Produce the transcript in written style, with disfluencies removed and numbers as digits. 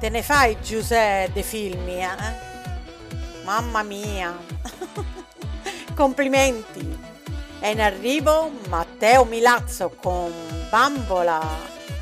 Te ne fai Giuseppe dei film, eh? Mamma mia! Complimenti! È in arrivo Matteo Milazzo con Bambola.